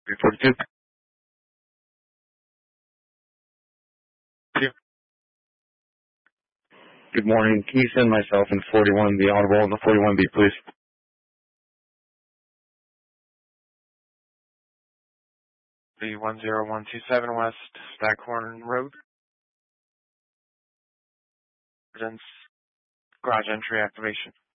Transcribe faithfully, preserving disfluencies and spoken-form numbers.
three forty-two. Good morning. Can you send myself and forty-one the Audible and the forty-one B, please? The one zero one two seven West Staghorn Road. Residence garage entry activation.